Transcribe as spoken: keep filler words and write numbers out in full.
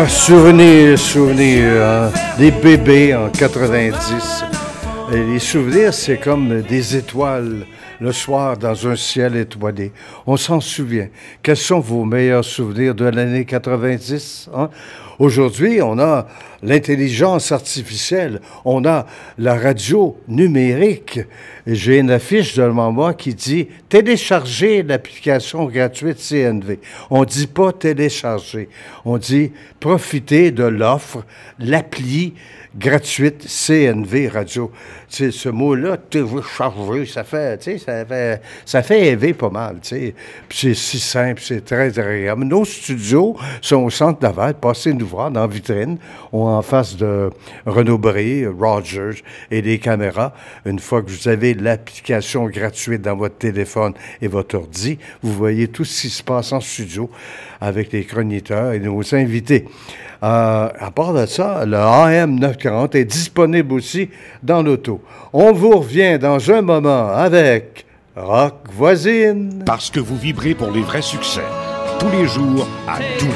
Ah, souvenirs, souvenirs, hein? Des bébés en quatre-vingt-dix. Et les souvenirs, c'est comme des étoiles le soir dans un ciel étoilé. On s'en souvient. Quels sont vos meilleurs souvenirs de l'année quatre-vingt-dix? Hein? Aujourd'hui, on a l'intelligence artificielle, on a la radio numérique. Et j'ai une affiche devant moi qui dit « Télécharger l'application gratuite C N V ». On ne dit pas « télécharger », on dit « profiter de l'offre, l'appli gratuite C N V Radio ». Tu sais, ce mot-là, « télécharger », ça fait, tu sais, ça fait, ça fait rêver pas mal, tu sais. Puis c'est si simple, c'est très agréable. Nos studios sont au centre Laval, passez nous voir dans la vitrine. On est en face de Renaud-Bré, Rogers et des caméras. Une fois que vous avez l'application gratuite dans votre téléphone et votre ordi, vous voyez tout ce qui se passe en studio avec les chroniqueurs et nos invités. Euh, à part de ça, le A M neuf cent quarante est disponible aussi dans l'auto. On vous revient dans un moment avec Rock Voisine. Parce que vous vibrez pour les vrais succès. Tous les jours, à tout